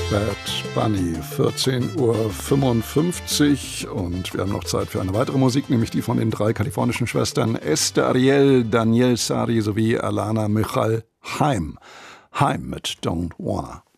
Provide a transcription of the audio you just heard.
Bad Bunny, 14:55 Uhr und wir haben noch Zeit für eine weitere Musik, nämlich die von den 3 kalifornischen Schwestern Esther Ariel, Danielle Sari sowie Alana Michal Haim. Haim mit Don't Wanna.